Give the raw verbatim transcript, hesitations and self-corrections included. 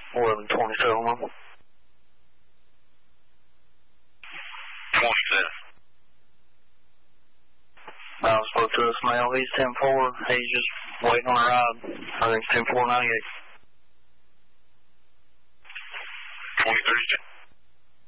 eleven twenty-seven, ma'am. twenty-seven. I spoke to this male. He's ten four. He's just waiting on a ride. I think it's ten four ninety-eight. twenty-three.